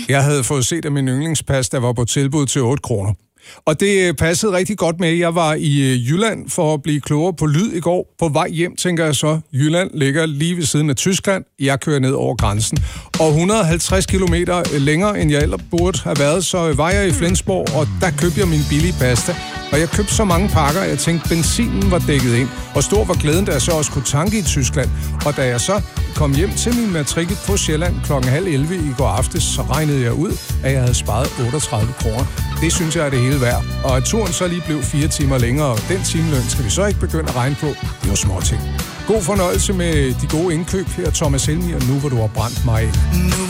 Jeg havde fået set, at min yndlingspasta var på tilbud til 8 kroner. Og det passede rigtig godt med. Jeg var i Jylland for at blive klogere på lyd i går. På vej hjem, tænker jeg så, Jylland ligger lige ved siden af Tyskland. Jeg kører ned over grænsen. Og 150 kilometer længere, end jeg ellers burde have været, så var jeg i Flensborg, og der købte jeg min billige pasta. Og jeg købte så mange pakker, at jeg tænkte, benzinen var dækket ind. Og stor var glæden, da jeg så også kunne tanke i Tyskland. Og da jeg så kom hjem til min matrikel på Sjælland kl. 10:30 i går aftes, så regnede jeg ud, at jeg havde sparet 38 kroner. Det synes jeg er det hele værd. Og at turen så lige blev 4 timer længere, og den timeløn skal vi så ikke begynde at regne på. Det er jo små ting. God fornøjelse med de gode indkøb her, Thomas Helmier, nu hvor du har brændt mig af.